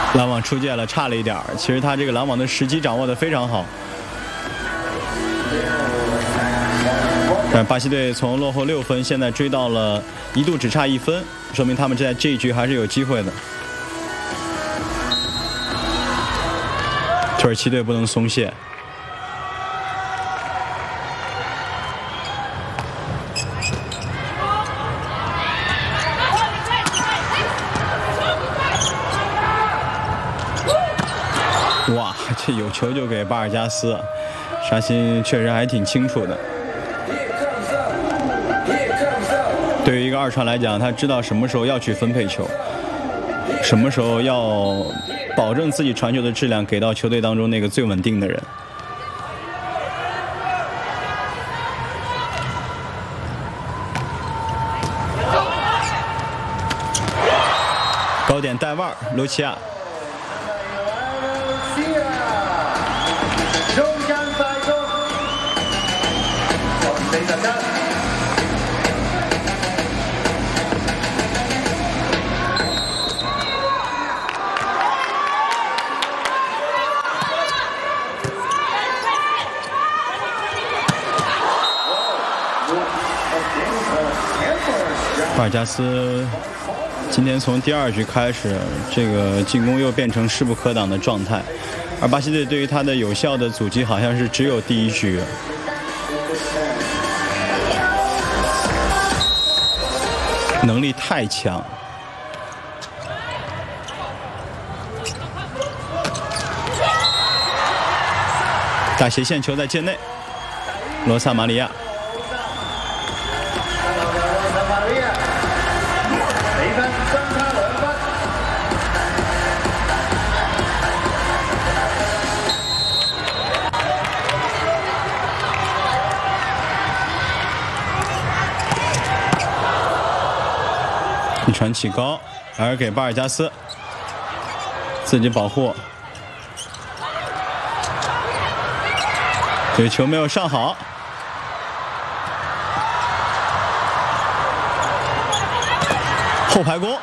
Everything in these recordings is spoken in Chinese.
拦网出界了，差了一点。其实他这个拦网的时机掌握得非常好。但巴西队从落后6分，现在追到了一度只差1分，说明他们在这一局还是有机会的。土耳其队不能松懈。哇，这有球就给巴尔加斯，沙欣确实还挺清楚的。对于一个二传来讲，他知道什么时候要去分配球，什么时候要保证自己传球的质量给到球队当中那个最稳定的人。高点带腕，卢齐亚。巴尔加斯今天从第2局开始，这个进攻又变成势不可挡的状态，而巴西队对于他的有效的阻击好像是只有第1局。能力太强。大斜线球在界内，罗萨马里亚。一传起高，还是给巴尔加斯，自己保护。这个球没有上好，后排攻，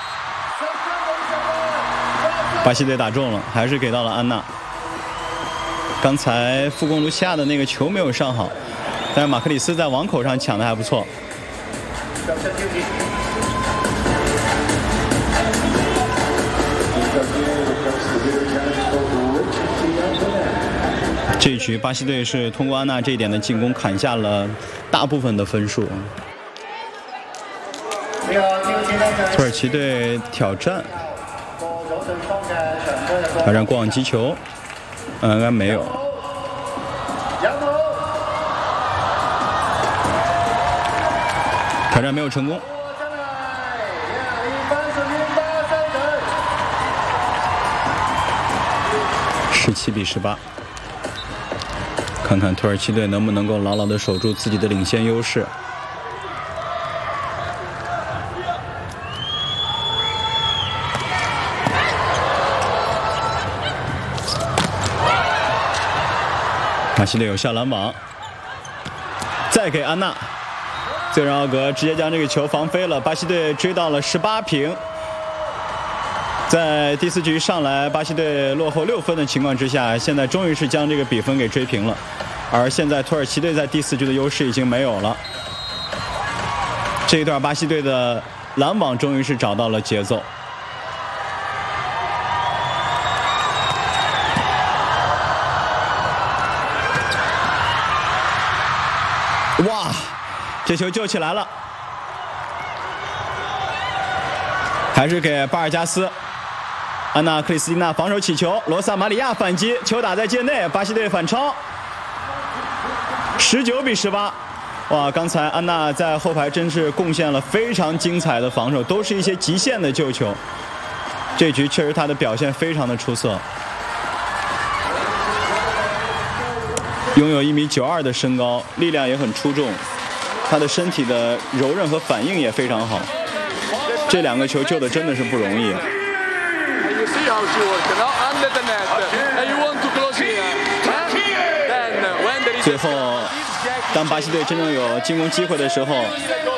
巴西队打中了，还是给到了安娜。刚才副攻卢齐亚的那个球没有上好，但是马克里斯在网口上抢的还不错。这一局巴西队是通过安娜这一点的进攻砍下了大部分的分数。土耳其队挑战过网击球，应该没有。挑战没有成功。17比18。看看土耳其队能不能够牢牢地守住自己的领先优势。巴西队有效拦网，再给安娜，最让奥格直接将这个球防飞了。巴西队追到了18平。在第4局上来，巴西队落后6分的情况之下，现在终于是将这个比分给追平了。而现在土耳其队在第4局的优势已经没有了。这一段巴西队的拦网终于是找到了节奏。哇，这球救起来了，还是给巴尔加斯。安娜克里斯蒂娜防守起球，罗萨马里亚反击，球打在界内，巴西队反超，19比18。哇，刚才安娜在后排真是贡献了非常精彩的防守，都是一些极限的救球。这局确实她的表现非常的出色，拥有1.92米的身高，力量也很出众，她的身体的柔韧和反应也非常好。这2个球救的真的是不容易。最后，当巴西队真正有进攻机会的时候，